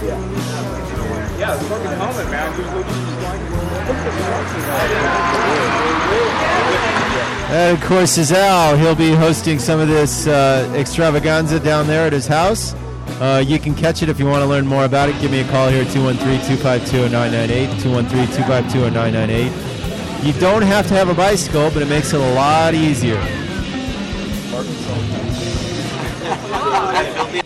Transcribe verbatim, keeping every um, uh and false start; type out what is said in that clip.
Yeah, it's fucking helmet, man. Just look, And of course, is Al. He'll be hosting some of this uh, extravaganza down there at his house. Uh, you can catch it if you want to learn more about it. Give me a call here at two one three, two five two, nine nine eight, two one three, two five two, nine nine eight. You don't have to have a bicycle, but it makes it a lot easier.